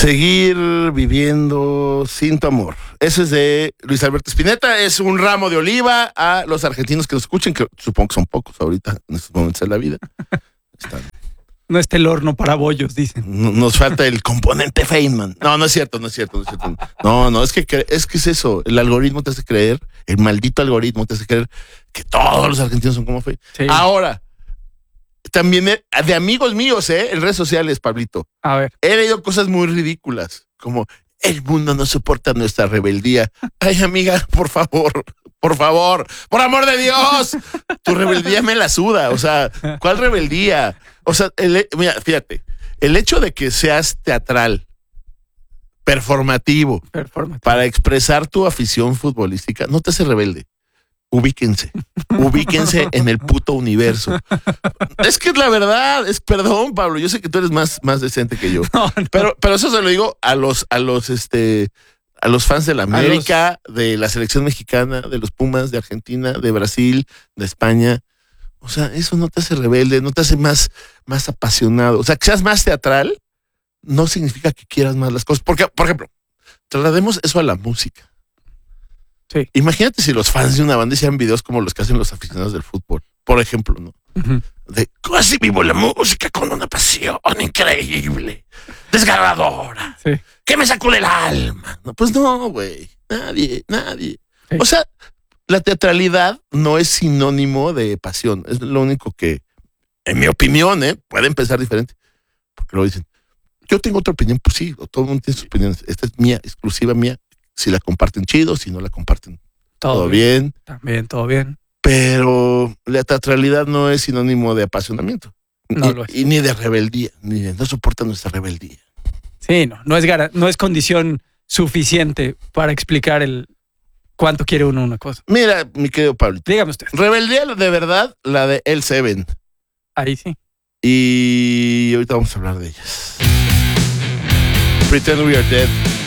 Seguir viviendo sin tu amor. Eso es de Luis Alberto Spinetta. Es un ramo de oliva a los argentinos que nos escuchen, que supongo que son pocos ahorita en estos momentos de la vida. No está el horno para bollos, dicen. Nos falta el componente Feynman. No es cierto. No, es que es eso. El algoritmo te hace creer, el maldito algoritmo te hace creer que todos los argentinos son como Feynman. Sí. Ahora, también de amigos míos, en redes sociales, Pablito. A ver. He leído cosas muy ridículas, como el mundo no soporta nuestra rebeldía. Ay, amiga, por favor, por amor de Dios. Tu rebeldía me la suda. O sea, ¿cuál rebeldía? O sea, mira, fíjate, el hecho de que seas teatral, performativo, para expresar tu afición futbolística, no te hace rebelde. Ubíquense en el puto universo. Es que es la verdad, perdón, Pablo, yo sé que tú eres más decente que yo. No. Pero eso se lo digo a los fans de la América, de la selección mexicana, de los Pumas, de Argentina, de Brasil, de España. O sea, eso no te hace rebelde, no te hace más apasionado. O sea, que seas más teatral no significa que quieras más las cosas. Porque, por ejemplo, traslademos eso a la música. Sí. Imagínate si los fans de una banda hicieran videos como los que hacen los aficionados del fútbol, por ejemplo, ¿no? Uh-huh. De casi vivo la música con una pasión increíble, desgarradora, sí, que me sacude el alma. No, pues no, güey, nadie. Sí. O sea, la teatralidad no es sinónimo de pasión, es lo único que, en mi opinión, puede empezar diferente, porque lo dicen. Yo tengo otra opinión, pues sí, todo el mundo tiene sus opiniones. Esta es mía, exclusiva mía. Si la comparten, chido. Si no la comparten, todo bien. También, todo bien. Pero la teatralidad no es sinónimo de apasionamiento. No lo es. Y ni de rebeldía. No soporta nuestra rebeldía. Sí, no es condición suficiente para explicar el cuánto quiere uno una cosa. Mira, mi querido Pablo. Dígame usted. Rebeldía de verdad, la de L7. Ahí sí. Y ahorita vamos a hablar de ellas. Pretend We Are Dead.